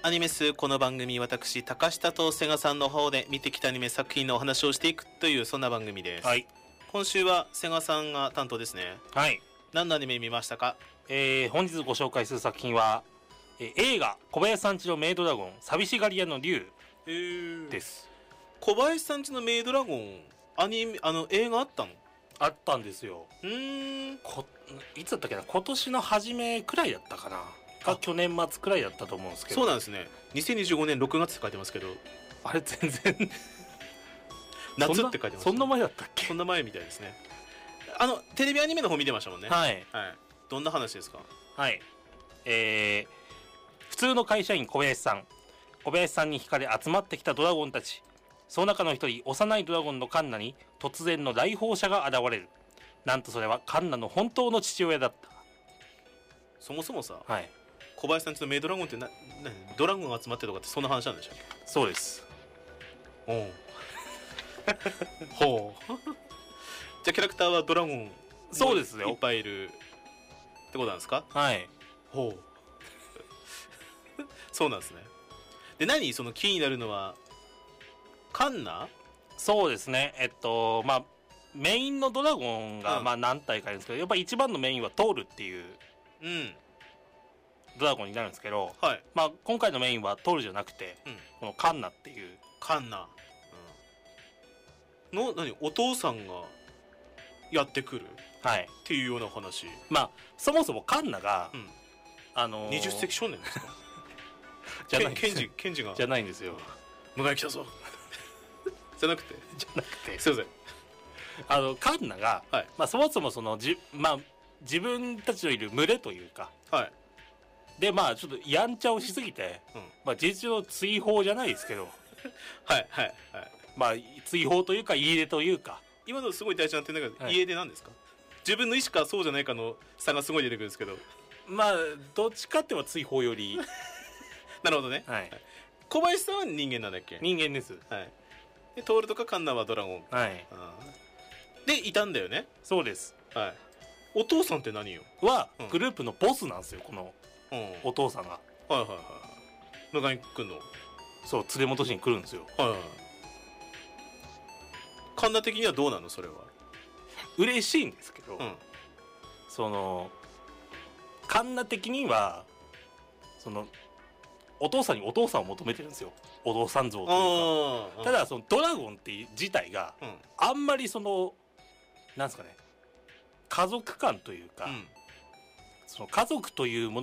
アニメス。この番組、私高下とセガさんの方で見てきたアニメ作品のお話をしていくというそんな番組です。 はい。 今週はセガさんが担当ですね。 はい。 何のアニメ見ましたか？ 本日ご紹介する作品は、映画小林さんちのメイドラゴン寂しがり屋の竜です。 小林さんちのメイドラゴン映画あったの？ あったんですよ。いつだったっけな、今年の初めくらいだったかなか去年末くらいだったと思うんですけど。 そうなんですね。2025年6月って書いてますけど、 あれ全然夏って書いてます、ね、 そんな前だったっけ？ そんな前みたいですね。テレビアニメの方見てましたもんね。 はい、 はい、どんな話ですか？ はい、普通の会社員小林さんに惹かれ集まってきたドラゴンたち。その中の一人、幼いドラゴンのカンナに突然の来訪者が現れる。なんとそれはカンナの本当の父親だった。 そもそもさ、 はい、 小林さんちのメイドラゴンってドラゴンが集まってるとかってそんな話なんでしょ？ そうです。 おうほうじゃあキャラクターはドラゴン、 そうですよ、 いっぱいいるってことなんですか？ はい。 ほうそうなんですね。で、その気になるのはカンナ？ そうですね。まあメインのドラゴンが、 うんまあ何体かいるんですけど、やっぱり一番のメインはトールっていうドラゴンになるんですけど、 はい。 まあ今回のメインはトールじゃなくて、このカンナっていうカンナ、のお父さんがやってくるはいっていうような話。 まあそもそもカンナが、 20世紀少年ですか？ じゃないんですケンジがじゃないんですよ。 迎え来たぞじゃなくてすいません。 カンナが、 はい、 まあそもそも自分たちのいる群れというか、 はい、 でまあちょっとやんちゃをしすぎて、まあ事実上追放じゃないですけどはいはいはい、 まあ追放というか家出というか。 今のすごい大事な点だけど、 はい、 家出なんですか？自分の意思かそうじゃないかの差がすごい出てくるんですけど、 まあどっちかっては追放よりなるほどね。 はい、 小林さんは人間なんだっけ？ 人間です。 はい。でトールとかカンナはドラゴン。 はい。 でいたんだよね。 そうです。 はい。お父さんって何よ？ グループのボスなんですよ、このお父さんが。 はいはいはい。迎えに来るの？ そう、連れ戻しに来るんですよ。 はいはい。カンナ的にはどうなのそれは？ 嬉しいんですけど、そのカンナ的にはそのお父さんにお父さんを求めてるんですよ。お父さん像というか。ただそのドラゴンっていう自体があんまりなんですかね、家族感というか、その家族というもの